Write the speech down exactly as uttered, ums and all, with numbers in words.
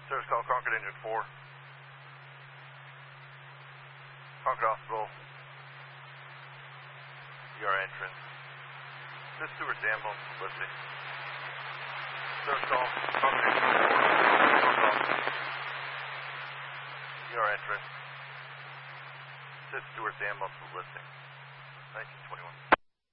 Service call Concord Engine four. Concord Hospital. E R entrance. This is Stewart ambulance publicity. Service call Concord Engine four. E R entrance. This is Stewart ambulance publicity. nineteen twenty-one.